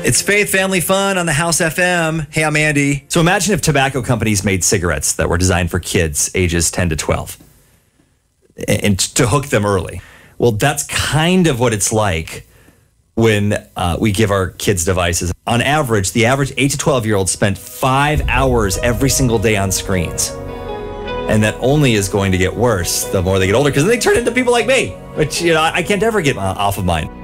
It's Faith Family Fun on the House FM. Hey, I'm Andy. So imagine if tobacco companies made cigarettes that were designed for kids ages 10 to 12 and to hook them early. Well, that's kind of what it's like when we give our kids devices. On average, the average 8 to 12-year-old spent 5 hours every single day on screens. And that only is going to get worse the more they get older, because then they turn into people like me, which I can't ever get off of mine.